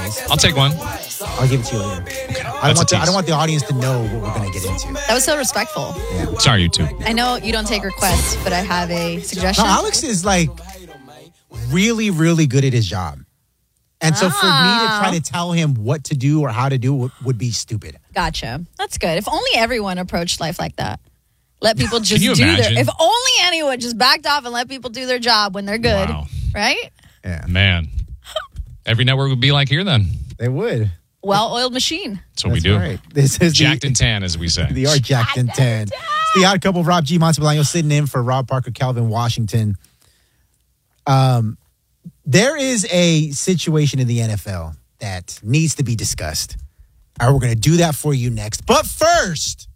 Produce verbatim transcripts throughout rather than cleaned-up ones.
nice. I'll take one. I'll give it to you later. Okay. I don't, want the, I don't want the audience to know what we're going to get into. That was so respectful. Yeah. Sorry, you two. I know you don't take requests, but I have a suggestion. No, Alex is like really, really good at his job. And so for me to try to tell him what to do or how to do would, would be stupid. Gotcha. That's good. If only everyone approached life like that. Let people just you do imagine? their... If only anyone just backed off and let people do their job when they're good. Wow. Right? Yeah. Man. Every network would be like here then. They would. Well-oiled machine. That's what That's we do. Right. This is Jacked the, and tan, as we say. The are jacked and tan. It's the Odd Couple of Rob G. Monteblanco sitting in for Rob Parker, Calvin Washington. Um, there is a situation in the N F L that needs to be discussed. All right, we're going to do that for you next. But first,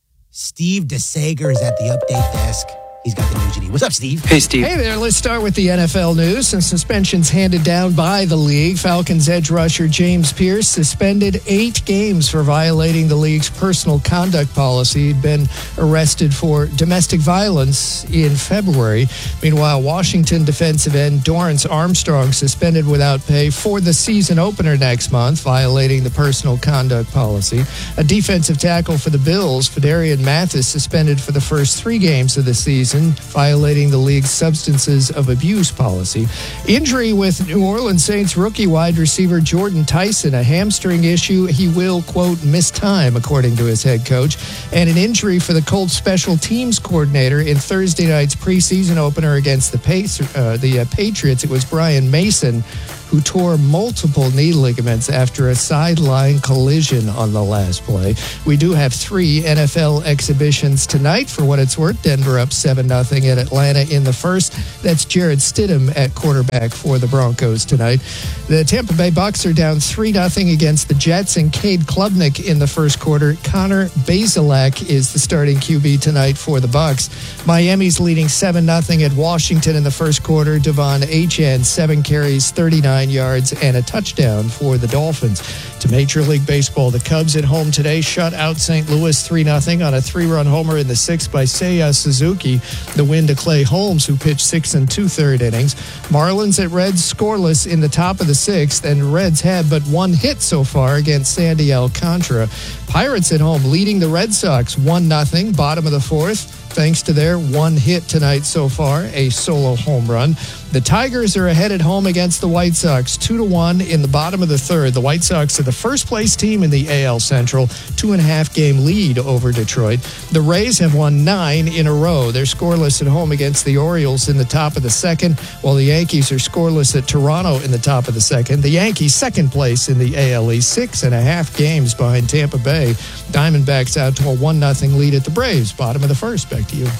Steve DeSager is at the update desk. He's got the news you need. What's up, Steve? Hey, Steve. Hey there. Let's start with the N F L news. Some suspensions handed down by the league. Falcons edge rusher James Pierce suspended eight games for violating the league's personal conduct policy. He'd been arrested for domestic violence in February. Meanwhile, Washington defensive end Dorrance Armstrong suspended without pay for the season opener next month, violating the personal conduct policy. A defensive tackle for the Bills, Fedarian Mathis, suspended for the first three games of the season, violating the league's substances of abuse policy. Injury with New Orleans Saints rookie wide receiver Jordan Tyson, a hamstring issue. He will, quote, miss time, according to his head coach. And an injury for the Colts special teams coordinator in Thursday night's preseason opener against the, Pace, uh, the uh, Patriots. It was Brian Mason who tore multiple knee ligaments after a sideline collision on the last play. We do have three N F L exhibitions tonight. For what it's worth, Denver up seven nothing at Atlanta in the first. That's Jarrett Stidham at quarterback for the Broncos tonight. The Tampa Bay Bucks are down three nothing against the Jets, and Cade Klubnik in the first quarter. Connor Bazelak is the starting Q B tonight for the Bucks. Miami's leading seven nothing at Washington in the first quarter. Devon Achane, seven carries, thirty-nine yards, and a touchdown for the Dolphins. To Major League Baseball, the Cubs at home today shut out Saint Louis three nothing on a three-run homer in the sixth by Seiya Suzuki. The win to Clay Holmes, who pitched six and two-third innings. Marlins at Reds scoreless in the top of the sixth, and Reds had but one hit so far against Sandy Alcantara. Pirates at home leading the Red Sox one nothing, bottom of the fourth, thanks to their one hit tonight so far, a solo home run. The Tigers are ahead at home against the White Sox, two to one in the bottom of the third. The White Sox are the first place team in the A L Central, two and a half game lead over Detroit. The Rays have won nine in a row. They're scoreless at home against the Orioles in the top of the second, while the Yankees are scoreless at Toronto in the top of the second. The Yankees second place in the A L East, six and a half games behind Tampa Bay. Diamondbacks out to a one nothing lead at the Braves, bottom of the first. Back to you.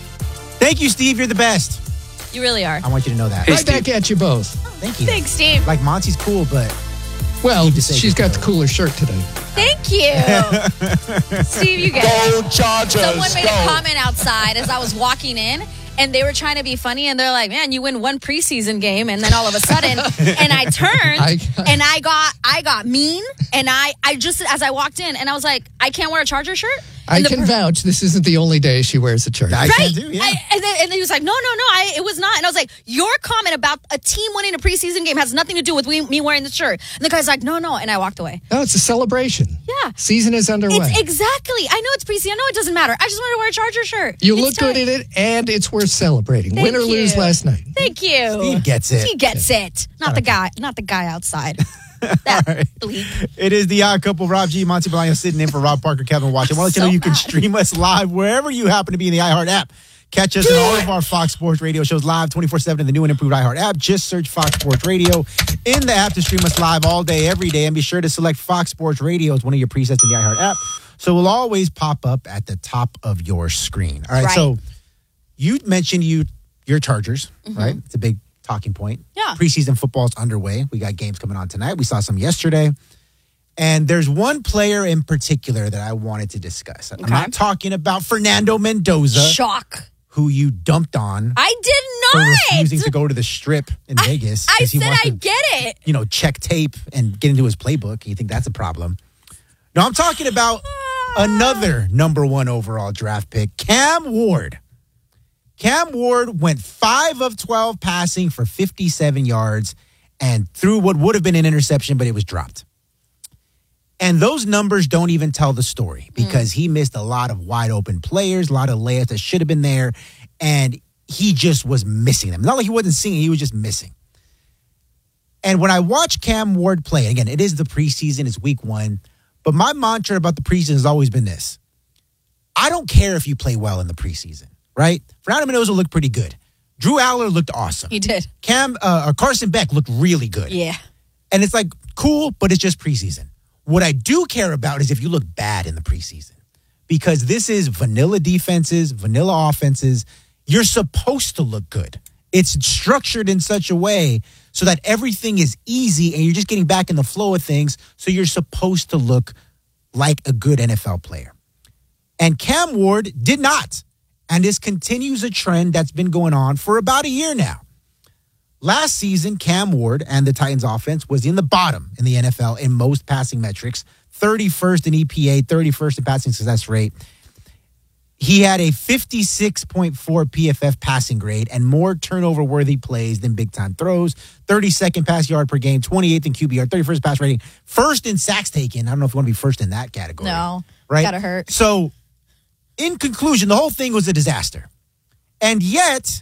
Thank you, Steve. You're the best. You really are. I want you to know that. Hey, right back at you both. Thank you. Thanks, Steve. Like, Monty's cool, but... Well, she's got the cooler shirt today. Thank you. Steve, you get it. Go Chargers, Someone made go. a comment outside as I was walking in, and they were trying to be funny, and they're like, man, you win one preseason game, and then all of a sudden, and I turned, I, and I got I got mean, and I, I just, as I walked in, and I was like, I can't wear a Charger shirt? I And the can per- vouch this isn't the only day she wears a shirt. I Right. can do, yeah. I, and, then, and then he was like, no, no, no, I, it was not. And I was like, your comment about a team winning a preseason game has nothing to do with me, me wearing the shirt. And the guy's like, no, no. And I walked away. No, it's a celebration. Yeah. Season is underway. It's exactly. I know it's preseason. I know it doesn't matter. I just wanted to wear a Charger shirt. You It's look time. good in it, and it's worth celebrating. Thank Win or lose you. last night. Thank you. Steve gets it. He gets it. Not the guy. Not the guy outside. That right. bleep. It is the Odd Couple. Rob G. Monteblanco sitting in for Rob Parker, Kevin Washington. I want to let you know So you can mad. stream us live wherever you happen to be in the iHeart app. Catch us on all of our Fox Sports Radio shows live twenty-four seven in the new and improved iHeart app. Just search Fox Sports Radio in the app to stream us live all day, every day. And be sure to select Fox Sports Radio as one of your presets in the iHeart app. So we'll always pop up at the top of your screen. All right. Right. So you mentioned you your Chargers, Mm-hmm. right? It's a big talking point. Yeah. Preseason football is underway. We got games coming on tonight. We saw some yesterday. And there's one player in particular that I wanted to discuss. I'm Okay. not talking about Fernando Mendoza, Shock. who you dumped on I did for not. refusing to go to the strip in Vegas. I 'cause he said wants I to, get it. you know, check tape and get into his playbook. You think that's a problem? No, I'm talking about another number one overall draft pick, Cam Ward. Cam Ward went five of twelve passing for fifty-seven yards and threw what would have been an interception, but it was dropped. And those numbers don't even tell the story because mm. he missed a lot of wide open players, a lot of layups that should have been there, and he just was missing them. Not like he wasn't seeing, he was just missing. And when I watch Cam Ward play, again, it is the preseason, it's week one, but my mantra about the preseason has always been this. I don't care if you play well in the preseason, right? Fernando Mendoza looked pretty good. Drew Aller looked awesome. He did. Cam uh, or Carson Beck looked really good. Yeah. And it's like, cool, but it's just preseason. What I do care about is if you look bad in the preseason. Because this is vanilla defenses, vanilla offenses. You're supposed to look good. It's structured in such a way so that everything is easy and you're just getting back in the flow of things. So you're supposed to look like a good N F L player. And Cam Ward did not. And this continues a trend that's been going on for about a year now. Last season, Cam Ward and the Titans offense was in the bottom in the N F L in most passing metrics, thirty-first in E P A, thirty-first in passing success rate. He had a fifty-six point four P F F passing grade and more turnover-worthy plays than big-time throws, thirty-second pass yard per game, twenty-eighth in Q B R, thirty-first pass rating, first in sacks taken. I don't know if you want to be first in that category. No, right? Gotta hurt. So, in conclusion, the whole thing was a disaster. And yet,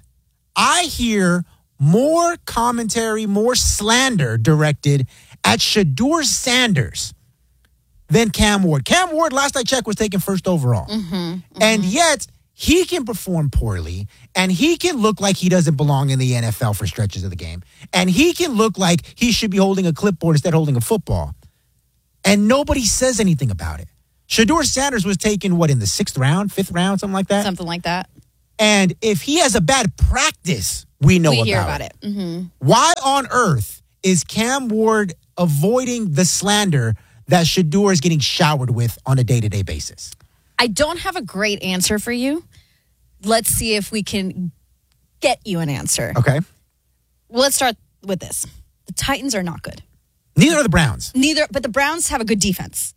I hear more commentary, more slander directed at Shedeur Sanders than Cam Ward. Cam Ward, last I checked, was taken first overall. Mm-hmm, mm-hmm. And yet, he can perform poorly, and he can look like he doesn't belong in the N F L for stretches of the game. And he can look like he should be holding a clipboard instead of holding a football. And nobody says anything about it. Shedeur Sanders was taken, what, in the sixth round, fifth round, something like that? Something like that. And if he has a bad practice, we know we about, hear about it. it. Mm-hmm. Why on earth is Cam Ward avoiding the slander that Shedeur is getting showered with on a day-to-day basis? I don't have a great answer for you. Let's see if we can get you an answer. Okay. Well, let's start with this. The Titans are not good. Neither are the Browns. Neither, but the Browns have a good defense.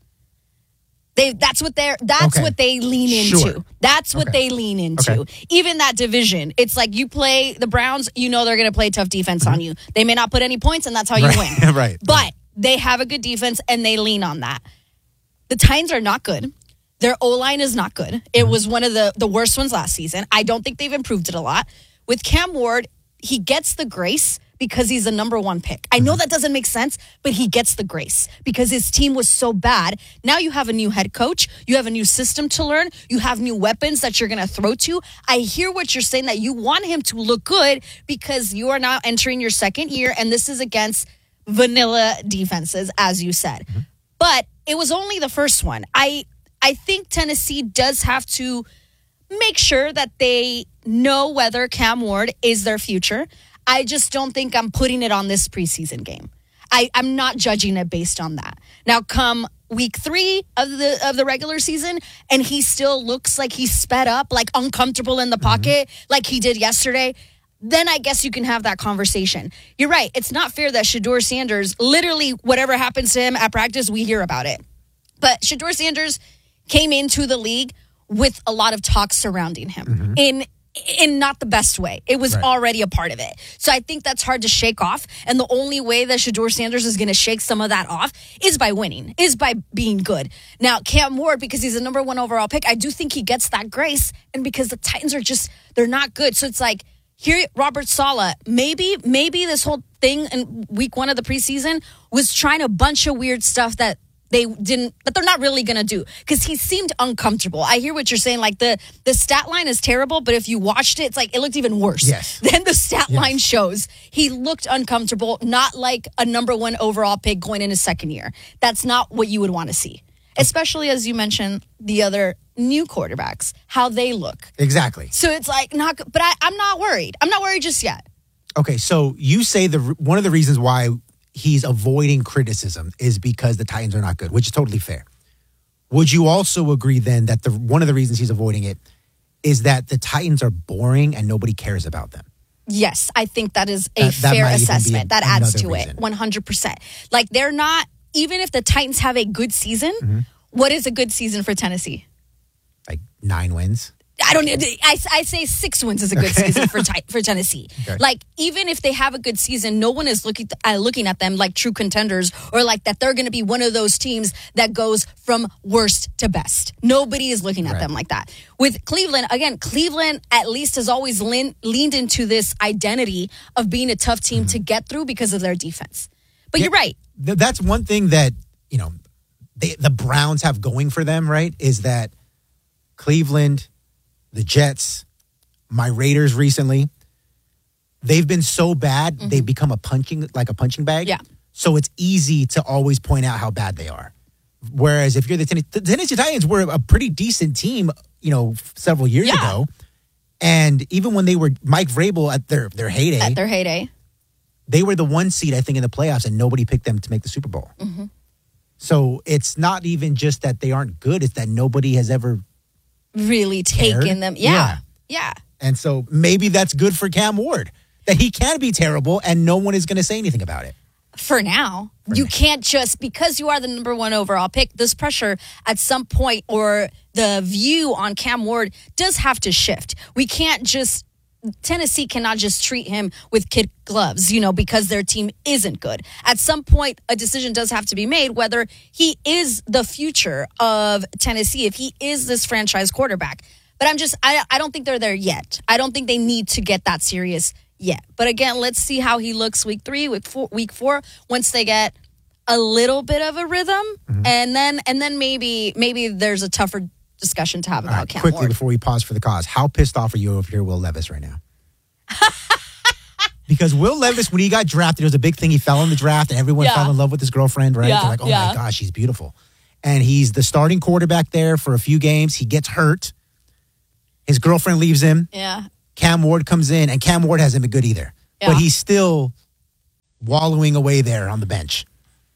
They that's what they're that's okay. what they lean into. Sure. That's what okay. they lean into. Okay. Even that division. It's like you play the Browns, you know they're gonna play tough defense mm-hmm. on you. They may not put any points, and that's how you right. win. right. But right. they have a good defense and they lean on that. The Titans are not good. Their O-line is not good. It mm-hmm. was one of the, the worst ones last season. I don't think they've improved it a lot. With Cam Ward, he gets the grace because he's the number one pick. I know mm-hmm. that doesn't make sense, but he gets the grace because his team was so bad. Now you have a new head coach. You have a new system to learn. You have new weapons that you're going to throw to. I hear what you're saying, that you want him to look good because you are now entering your second year, and this is against vanilla defenses, as you said. Mm-hmm. But it was only the first one. I I think Tennessee does have to make sure that they know whether Cam Ward is their future. I just don't think I'm putting it on this preseason game. I, I'm not judging it based on that. Now, come week three of the of the regular season, and he still looks like he's sped up, like uncomfortable in the mm-hmm. pocket, like he did yesterday, then I guess you can have that conversation. You're right. It's not fair that Shedeur Sanders, literally whatever happens to him at practice, we hear about it. But Shedeur Sanders came into the league with a lot of talk surrounding him mm-hmm. in in not the best way. It was right. already a part of it. So I think that's hard to shake off. And the only way that Shedeur Sanders is going to shake some of that off is by winning, is by being good. Now, Cam Ward, because he's a number one overall pick, I do think he gets that grace. And because the Titans are just, they're not good. So it's like, here, Robert Saleh, maybe, maybe this whole thing in week one of the preseason was trying a bunch of weird stuff that they didn't, that they're not really going to do, because he seemed uncomfortable. I hear what you're saying. Like the, the stat line is terrible, but if you watched it, it's like it looked even worse yes. than the stat yes. line shows. He looked uncomfortable, not like a number one overall pick going in his second year. That's not what you would want to see, especially as you mentioned the other new quarterbacks, how they look. Exactly. So it's like, not, but I, I'm not worried. I'm not worried just yet. Okay, so you say the one of the reasons why he's avoiding criticism is because the Titans are not good, which is totally fair. Would you also agree then that the one of the reasons he's avoiding it is that the Titans are boring and nobody cares about them? Yes, I think that is a that, that fair assessment. A, that adds to reason. it, one hundred percent. Like they're not, even if the Titans have a good season, mm-hmm. what is a good season for Tennessee? Like nine wins? I don't. I, I say six wins is a good Okay. season for for Tennessee. Okay. Like even if they have a good season, no one is looking uh, looking at them like true contenders or like that they're going to be one of those teams that goes from worst to best. Nobody is looking at Right. them like that. With Cleveland, again, Cleveland at least has always lean, leaned into this identity of being a tough team mm-hmm. to get through because of their defense. But Yeah, you're right. th- that's one thing that you know they, the Browns have going for them. Right, is that Cleveland. The Jets, my Raiders recently, they've been so bad, mm-hmm. they've become a punching, like a punching bag. Yeah. So it's easy to always point out how bad they are. Whereas if you're the Tennessee, the Tennessee Titans were a pretty decent team, you know, several years Yeah. ago. And even when they were Mike Vrabel at their, their heyday, At their heyday. they were the one seed, I think, in the playoffs, and nobody picked them to make the Super Bowl. Mm-hmm. So it's not even just that they aren't good, it's that nobody has ever really cared. taken them. Yeah. Yeah. Yeah. And so maybe that's good for Cam Ward, that he can be terrible and no one is going to say anything about it. For now, For you now. can't just, because you are the number one overall pick, this pressure at some point or the view on Cam Ward does have to shift. We can't just, Tennessee cannot just treat him with kid gloves, you know, because their team isn't good. At some point, a decision does have to be made whether he is the future of Tennessee, if he is this franchise quarterback. But I'm just, I, I don't think they're there yet. I don't think they need to get that serious yet. But again, let's see how he looks week three, week four, week four, once they get a little bit of a rhythm. Mm-hmm. And then, and then maybe, maybe there's a tougher discussion to have about right, Cam quickly Ward. before we pause for the cause, how pissed off are you if you're Will Levis right now? Because Will Levis, when he got drafted, it was a big thing. He fell in the draft and everyone Yeah. fell in love with his girlfriend, right? Yeah, They're like, oh yeah. my gosh, she's beautiful. And he's the starting quarterback there for a few games. He gets hurt. His girlfriend leaves him. Yeah. Cam Ward comes in, and Cam Ward hasn't been good either. Yeah. But he's still wallowing away there on the bench.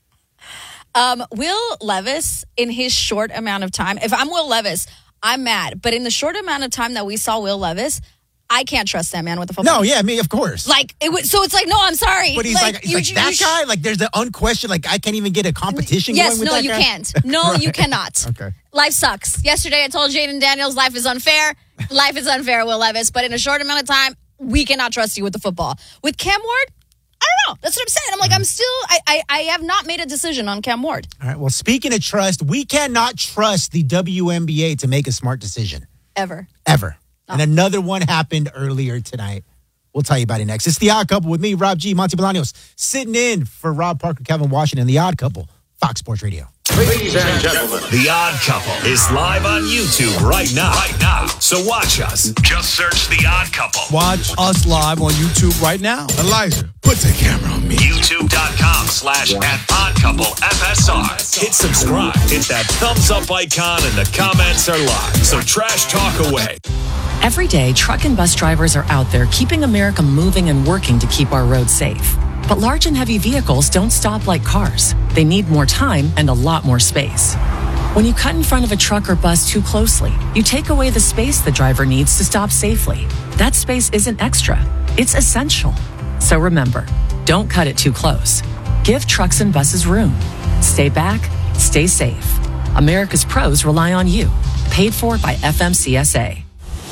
Um, Will Levis, in his short amount of time, if I'm Will Levis, I'm mad. But in the short amount of time that we saw Will Levis, I can't trust that man with the football. No, yeah, I mean, of course. Like, it was, so it's like, no, I'm sorry. But he's like, he's you- like you- that you guy? Like, there's the unquestioned, like, I can't even get a competition Yes, going with no, that you guy? can't. No, you Right. cannot. Okay. Life sucks. Yesterday, I told Jaden Daniels, life is unfair. Life is unfair, Will Levis. But in a short amount of time, we cannot trust you with the football. With Cam Ward, I don't know. That's what I'm saying. I'm like, I'm still, I, I, I have not made a decision on Cam Ward. All right, well, speaking of trust, we cannot trust the W N B A to make a smart decision. Ever. Ever. And another one happened earlier tonight. We'll tell you about it next. It's The Odd Couple with me, Rob G. Monty Bolaños, sitting in for Rob Parker, Calvin Washington, The Odd Couple, Fox Sports Radio. Ladies and gentlemen, The Odd Couple is live on YouTube right now. Right now. So watch us. Just search The Odd Couple. Watch us live on YouTube right now. Elijah, put the camera on me. YouTube.com slash at Odd Couple F S R. Hit subscribe. Hit that thumbs up icon and the comments are live. So trash talk away. Every day, truck and bus drivers are out there keeping America moving and working to keep our roads safe. But large and heavy vehicles don't stop like cars. They need more time and a lot more space. When you cut in front of a truck or bus too closely, you take away the space the driver needs to stop safely. That space isn't extra, it's essential. So remember, don't cut it too close. Give trucks and buses room. Stay back, stay safe. America's pros rely on you. Paid for by F M C S A.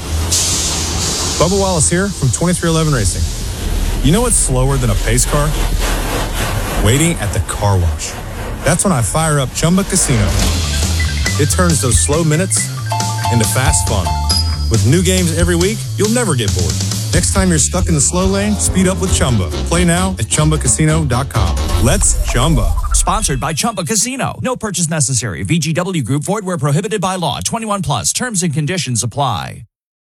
Bubba Wallace here from twenty-three eleven Racing. You know what's slower than a pace car? Waiting at the car wash. That's when I fire up Chumba Casino. It turns those slow minutes into fast fun. With new games every week, you'll never get bored. Next time you're stuck in the slow lane, speed up with Chumba. Play now at Chumba Casino dot com. Let's Chumba. Sponsored by Chumba Casino. No purchase necessary. V G W Group. Void where prohibited by law. twenty-one plus. Terms and conditions apply.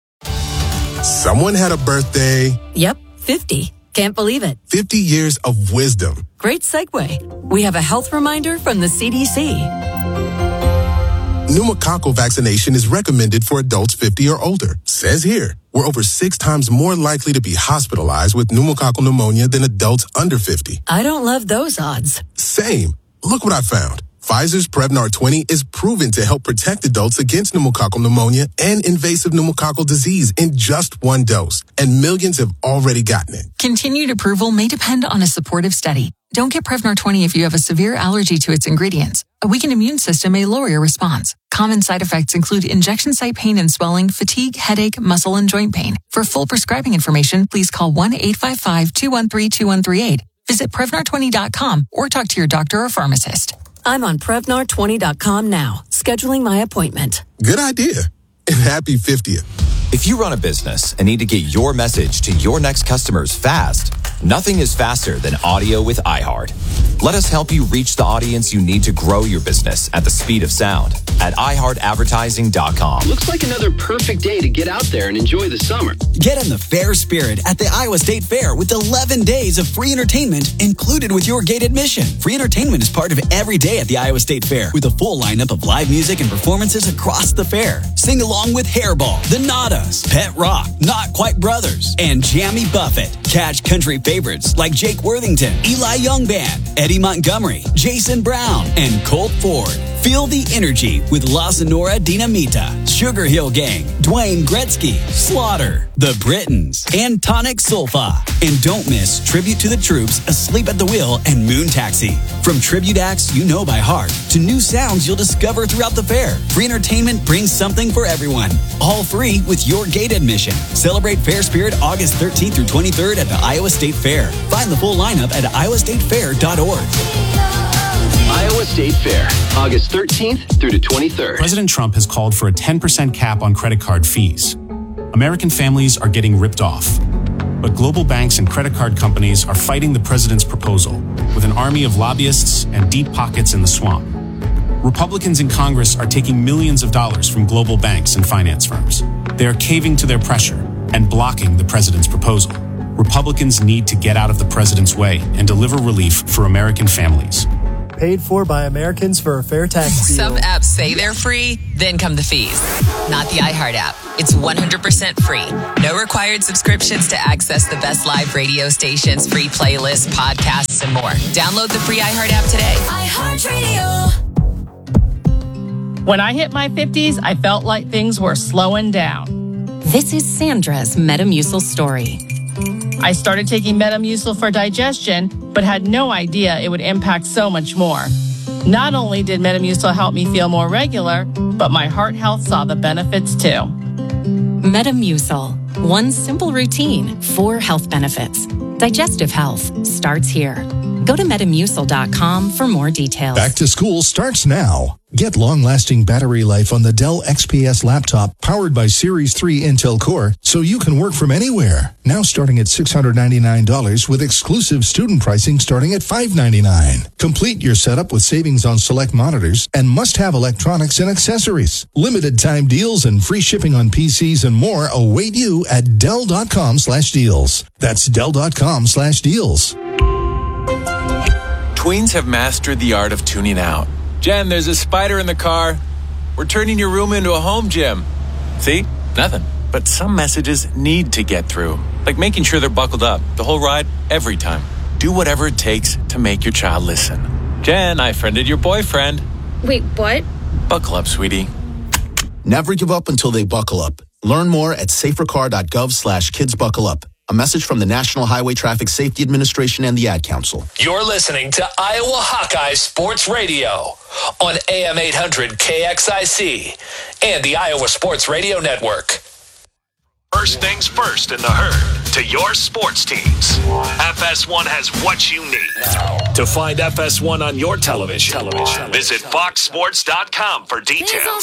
Someone had a birthday. Yep, fifty. Can't believe it. fifty years of wisdom. Great segue. We have a health reminder from the C D C. Pneumococcal vaccination is recommended for adults fifty or older. Says here, we're over six times more likely to be hospitalized with pneumococcal pneumonia than adults under fifty. I don't love those odds. Same. Look what I found. Pfizer's Prevnar twenty is proven to help protect adults against pneumococcal pneumonia and invasive pneumococcal disease in just one dose. And millions have already gotten it. Continued approval may depend on a supportive study. Don't get Prevnar twenty if you have a severe allergy to its ingredients. A weakened immune system may lower your response. Common side effects include injection site pain and swelling, fatigue, headache, muscle, and joint pain. For full prescribing information, please call one eight five five, two one three, two one three eight. Visit Prevnar twenty dot com or talk to your doctor or pharmacist. I'm on Prevnar twenty dot com now, scheduling my appointment. Good idea. And happy fiftieth. If you run a business and need to get your message to your next customers fast, nothing is faster than audio with iHeart. Let us help you reach the audience you need to grow your business at the speed of sound at i heart advertising dot com. Looks like another perfect day to get out there and enjoy the summer. Get in the fair spirit at the Iowa State Fair with eleven days of free entertainment included with your gate admission. Free entertainment is part of every day at the Iowa State Fair with a full lineup of live music and performances across the fair. Sing along with Hairball, The Nadas, Pet Rock, Not Quite Brothers, and Jamie Buffett. Catch country favorites like Jake Worthington, Eli Young Band, Eddie Montgomery, Jason Brown, and Colt Ford. Feel the energy with La Sonora Dinamita, Sugar Hill Gang, Dwayne Gretzky, Slaughter, The Britons, and Tonic Sulfa. And don't miss Tribute to the Troops, Asleep at the Wheel, and Moon Taxi. From tribute acts you know by heart to new sounds you'll discover throughout the fair, free entertainment brings something for everyone. All free with your gate admission. Celebrate Fair Spirit August thirteenth through twenty-third at the Iowa State Fair. Find the full lineup at iowa state fair dot org. Iowa State Fair, August thirteenth through the twenty-third. President Trump has called for a ten percent cap on credit card fees. American families are getting ripped off. But global banks and credit card companies are fighting the president's proposal with an army of lobbyists and deep pockets in the swamp. Republicans in Congress are taking millions of dollars from global banks and finance firms. They are caving to their pressure and blocking the president's proposal. Republicans need to get out of the president's way and deliver relief for American families. Paid for by Americans for a fair tax deal. Some apps say they're free, then come the fees. Not the iHeart app. It's one hundred percent free. No required subscriptions to access the best live radio stations, free playlists, podcasts, and more. Download the free iHeart app today. iHeartRadio. When I hit my fifties, I felt like things were slowing down. This is Sandra's Metamucil story. I started taking Metamucil for digestion, but had no idea it would impact so much more. Not only did Metamucil help me feel more regular, but my heart health saw the benefits too. Metamucil. One simple routine, four health benefits. Digestive health starts here. Go to metamucil dot com for more details. Back to school starts now. Get long-lasting battery life on the Dell X P S laptop powered by Series three Intel Core so you can work from anywhere. Now starting at six hundred ninety-nine dollars with exclusive student pricing starting at five hundred ninety-nine dollars. Complete your setup with savings on select monitors and must-have electronics and accessories. Limited time deals and free shipping on P Cs and more await you at Dell dot com slash deals. That's Dell dot com slash deals. Tweens have mastered the art of tuning out. Jen, there's a spider in the car. We're turning your room into a home gym. See? Nothing. But some messages need to get through. Like making sure they're buckled up the whole ride, every time. Do whatever it takes to make your child listen. Jen, I friended your boyfriend. Wait, what? Buckle up, sweetie. Never give up until they buckle up. Learn more at safercar dot gov slash kids buckle up. A message from the National Highway Traffic Safety Administration and the Ad Council. You're listening to Iowa Hawkeye Sports Radio on A M eight hundred K X I C and the Iowa Sports Radio Network. First things first in the herd to your sports teams. F S one has what you need. To find F S one on your television, television. Visit fox sports dot com for details.